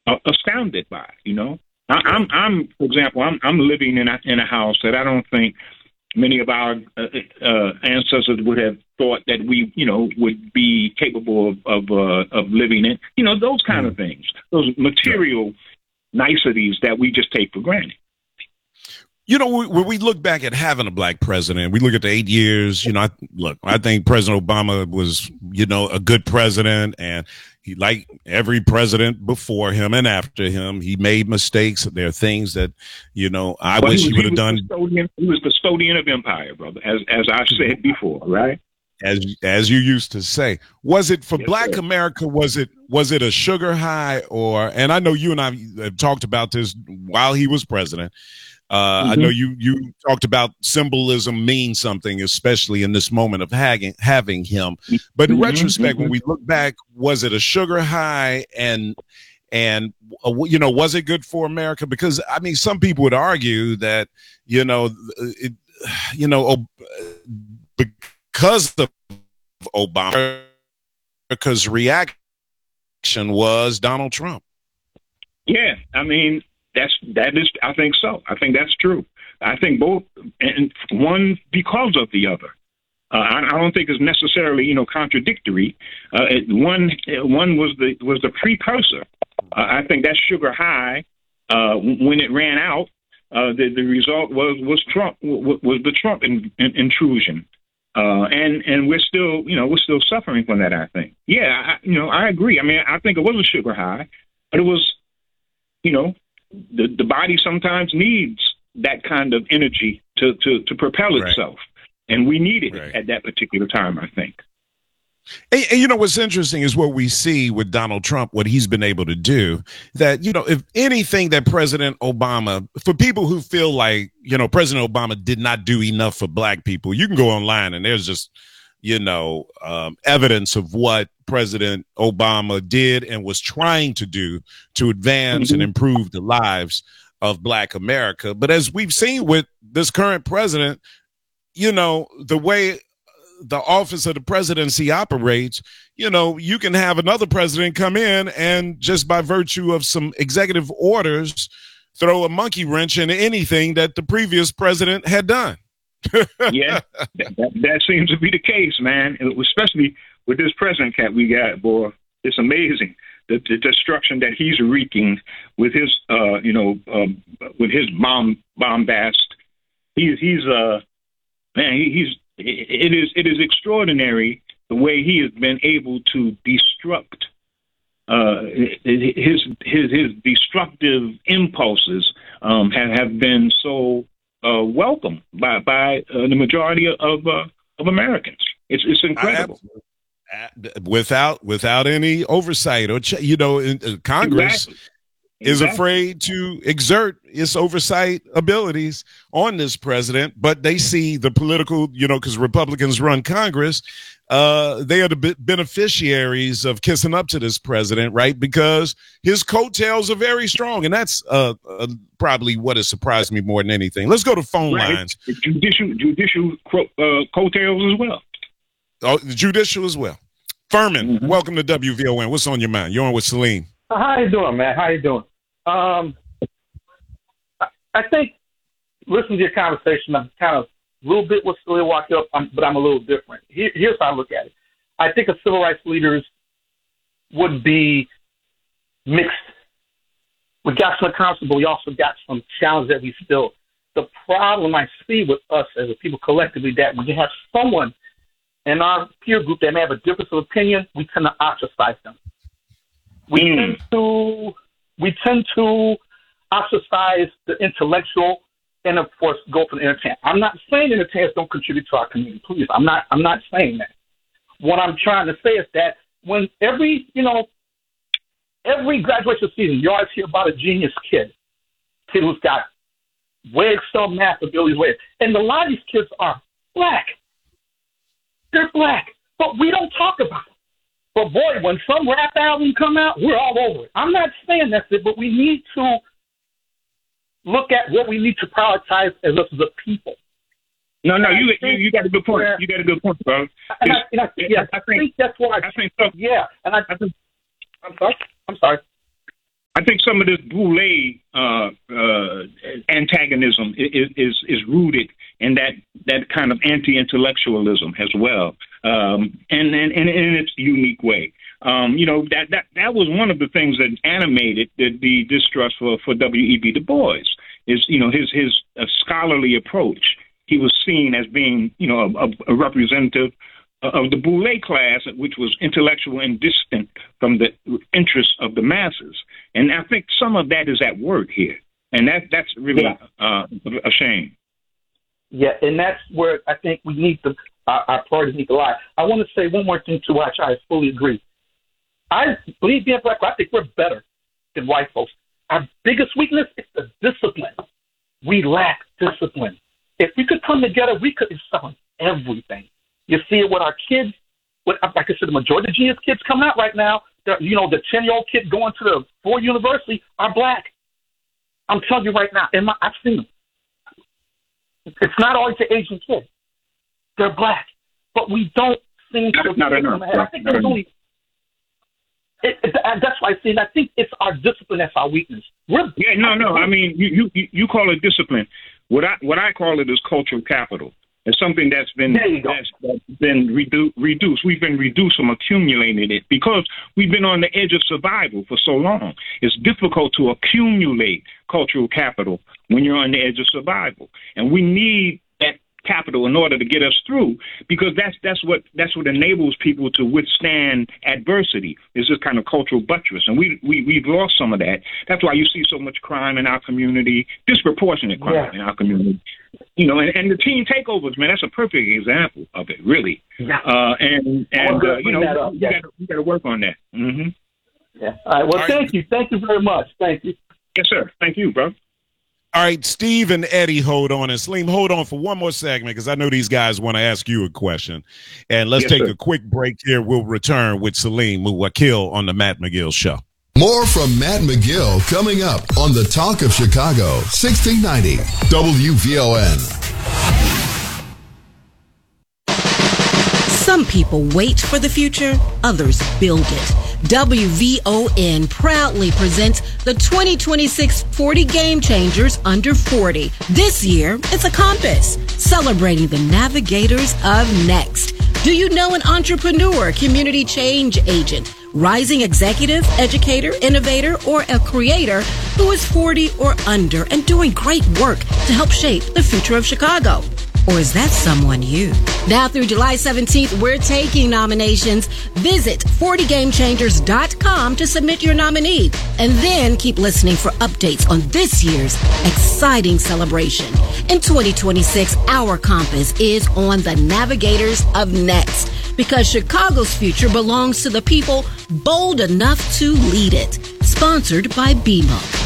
astounded by. I'm for example, I'm living in a house that I don't think many of our ancestors would have thought that we, would be capable of living in. Those kind of things, those material niceties that we just take for granted. When we look back at having a black president, we look at the 8 years, I think President Obama was, a good president, and he, like every president before him and after him, he made mistakes. There are things that, I wish he would have done. He was custodian of empire, brother, as I said before, right? As you used to say. Was it for Black America? Was it a sugar high, and I know you and I have talked about this while he was president. I know you talked about symbolism means something, especially in this moment of having him. But in retrospect, when we look back, was it a sugar high, and was it good for America? Because I mean, some people would argue that because of Obama, America's reaction was Donald Trump. Yeah, I mean. That is, I think so. I think that's true. I think both, and one because of the other. I don't think it's necessarily, contradictory. One was the precursor. I think that sugar high, when it ran out, the result was Trump, was the Trump intrusion, and we're still suffering from that. I think. Yeah, I agree. I mean, I think it was a sugar high, but it was, the body sometimes needs that kind of energy to propel itself. And we needed it at that particular time, I think. And what's interesting is what we see with Donald Trump, what he's been able to do, that, if anything that President Obama, for people who feel like, President Obama did not do enough for Black people, you can go online and there's just, evidence of what President Obama did and was trying to do to advance and improve the lives of Black America. But as we've seen with this current president, the way the office of the presidency operates, you can have another president come in and just by virtue of some executive orders, throw a monkey wrench into anything that the previous president had done. Yeah, that seems to be the case, man. Especially with this president cat we got, boy. It's amazing the destruction that he's wreaking with his, with his bombast. It is extraordinary the way he has been able to destruct his destructive impulses have been so welcome by the majority of Americans. It's incredible. Without any oversight or Congress is afraid to exert its oversight abilities on this president, but they see the political, because Republicans run Congress, they are the beneficiaries of kissing up to this president, right? Because his coattails are very strong, and that's probably what has surprised me more than anything. Let's go to phone lines. Judicial coattails as well. Oh, judicial as well. Furman, welcome to WVON. What's on your mind? You're on with Celine. How you doing, man? How you doing? I think, listening to your conversation, I'm kind of a little bit with Celine walked up, but I'm a little different. Here's how I look at it. I think of civil rights leaders would be mixed. We got some accomplishments, but we also got some challenges that we still. The problem I see with us as a people collectively, that when you have someone in our peer group that may have a difference of opinion, we tend to ostracize them. We tend to ostracize the intellectual and, of course, go for the entertainment. I'm not saying entertainers don't contribute to our community. Please, I'm not saying that. What I'm trying to say is that when every graduation season, you always hear about a genius kid who's got way excellent math abilities, and a lot of these kids are Black. They're Black, but we don't talk about it. But boy, when some rap album come out, we're all over it. I'm not saying that's it, but we need to look at what we need to prioritize as us as a people. No, you got a good point. You got a good point, bro. I think that's why. I think so. Yeah, and I'm sorry. I think some of this Boule antagonism is rooted in that kind of anti-intellectualism as well, and in its unique way. That was one of the things that animated the distrust for W.E.B. Du Bois. Is his scholarly approach. He was seen as being a representative of the Boule class, which was intellectual and distant from the interests of the masses. And I think some of that is at work here, and that's really a shame. Yeah, and that's where I think we need our parties need to lie. I want to say one more thing to which I fully agree. I believe being black, I think we're better than white folks. Our biggest weakness is the discipline. We lack discipline. If we could come together, we could install everything. You see it with our kids. Like I said, the majority of the genius kids coming out right now, the 10-year-old kids going to the Ford University are black. I'm telling you right now, I've seen them. It's not always the Asian kids. They're black. But we don't seem to not enough. I think there's only... that's why I say, and I think it's our discipline that's our weakness. I mean, you call it discipline. What I call it is cultural capital. It's something that's been reduced. We've been reduced from accumulating it because we've been on the edge of survival for so long. It's difficult to accumulate cultural capital when you're on the edge of survival, and we need that capital in order to get us through, because that's what enables people to withstand adversity. Is this kind of cultural buttress, and we've lost some of that. That's why you see so much crime in our community, disproportionate crime in our community. And the teen takeovers, man, that's a perfect example of it, really. Yeah. We got to work on that. Mm-hmm. Yeah. All right. Well, thank you very much. Thank you. Yes, sir. Thank you, bro. All right, Steve and Eddie, hold on. And Salim, hold on for one more segment, because I know these guys want to ask you a question. And let's take a quick break here. We'll return with Salim Wakil on the Matt McGill Show. More from Matt McGill coming up on the Talk of Chicago, 1690 WVON. Some people wait for the future, others build it. WVON proudly presents the 2026 40 Game Changers Under 40. This year, it's a compass celebrating the navigators of next. Do you know an entrepreneur, community change agent, rising executive, educator, innovator, or a creator who is 40 or under and doing great work to help shape the future of Chicago? Or is that someone you? Now through July 17th, we're taking nominations. Visit 40gamechangers.com to submit your nominee. And then keep listening for updates on this year's exciting celebration. In 2026, our compass is on the navigators of next, because Chicago's future belongs to the people bold enough to lead it. Sponsored by BMO.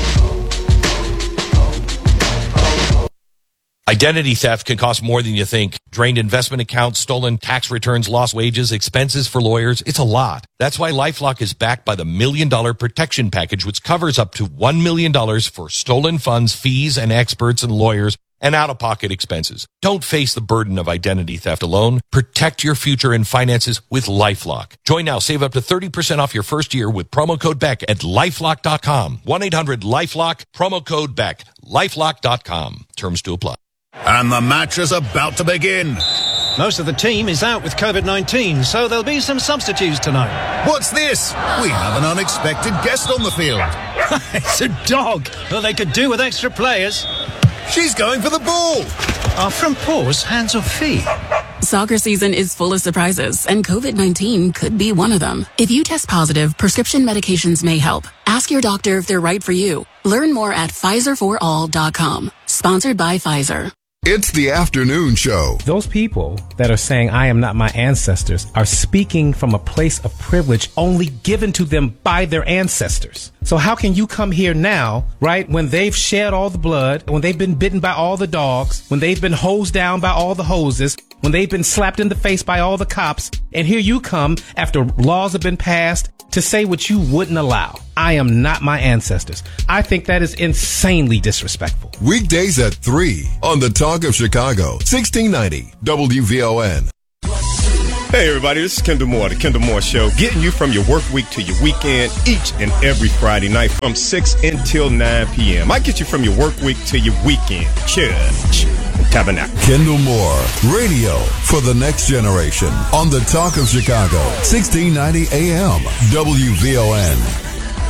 Identity theft can cost more than you think. Drained investment accounts, stolen tax returns, lost wages, expenses for lawyers. It's a lot. That's why LifeLock is backed by the $1 Million Protection Package, which covers up to $1 million for stolen funds, fees, and experts and lawyers, and out-of-pocket expenses. Don't face the burden of identity theft alone. Protect your future and finances with LifeLock. Join now. Save up to 30% off your first year with promo code BECK at LifeLock.com. 1-800-LifeLock, promo code BECK. LifeLock.com. Terms to apply. And the match is about to begin. Most of the team is out with COVID-19, so there'll be some substitutes tonight. What's this? We have an unexpected guest on the field. It's a dog. Well, they could do with extra players. She's going for the ball. Are front paws hands or feet? Soccer season is full of surprises, and COVID-19 could be one of them. If you test positive, prescription medications may help. Ask your doctor if they're right for you. Learn more at PfizerForAll.com. Sponsored by Pfizer. It's the afternoon show. Those people that are saying I am not my ancestors are speaking from a place of privilege only given to them by their ancestors. So how can you come here now, right, when they've shed all the blood, when they've been bitten by all the dogs, when they've been hosed down by all the hoses, when they've been slapped in the face by all the cops, and here you come after laws have been passed to say what you wouldn't allow. I am not my ancestors. I think that is insanely disrespectful. Weekdays at 3 on the Talk of Chicago, 1690 WVON. Hey everybody, this is Kendall Moore, The Kendall Moore Show, getting you from your work week to your weekend each and every Friday night from 6 until 9 p.m. I get you from your work week to your weekend. Church and Tabernacle. Kendall Moore, radio for the next generation on the Talk of Chicago, 1690 AM, WVON.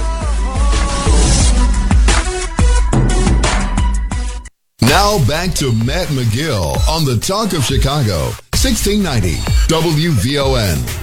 Now back to Matt McGill on the Talk of Chicago, 1690 WVON.